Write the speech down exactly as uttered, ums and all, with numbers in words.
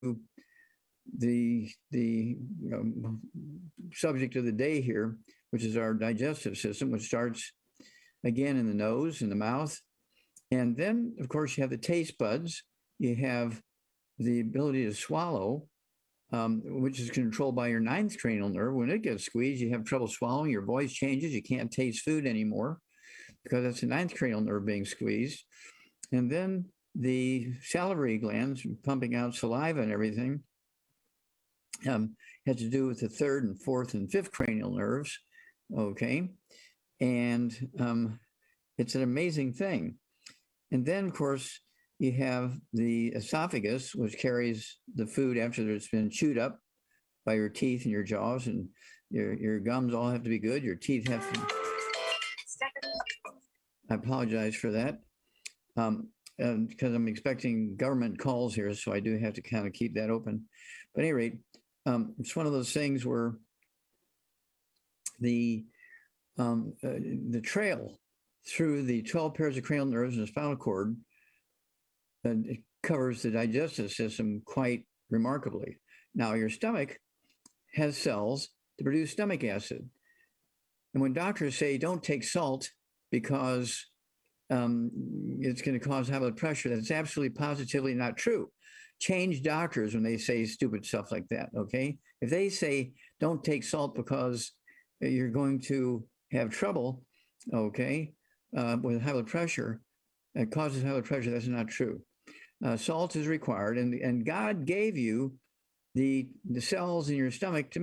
the the um, subject of the day here, which is our digestive system, which starts again in the nose, in the mouth, and then of course you have the taste buds. You have the ability to swallow, um, which is controlled by your ninth cranial nerve. When it gets squeezed, you have trouble swallowing. Your voice changes. You can't taste food anymore because that's the ninth cranial nerve being squeezed. And then the salivary glands pumping out saliva and everything um, has to do with the third and fourth and fifth cranial nerves. Okay. And um, it's an amazing thing. And then, of course, you have the esophagus, which carries the food after it's been chewed up by your teeth and your jaws, and your, your gums all have to be good. Your teeth have to. I apologize for that. Um, because I'm expecting government calls here, so I do have to kind of keep that open. But at any rate, um, it's one of those things where the um, uh, the trail through the twelve pairs of cranial nerves and the spinal cord uh, it covers the digestive system quite remarkably. Now, your stomach has cells to produce stomach acid. And when doctors say don't take salt because um, it's going to cause high blood pressure, that's absolutely positively not true. Change doctors when they say stupid stuff like that, okay? If they say don't take salt because you're going to have trouble, okay, uh, with high blood pressure, it causes high blood pressure, that's not true. Uh, salt is required, and, and God gave you the, the cells in your stomach to